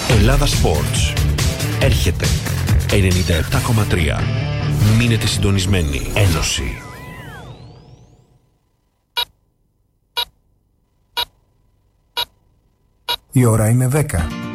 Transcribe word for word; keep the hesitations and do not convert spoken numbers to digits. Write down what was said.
Ελλάδα Sports. Έρχεται ενενήντα επτά κόμμα τρία. Μείνετε συντονισμένοι. Ένωση. Η ώρα είναι δέκα.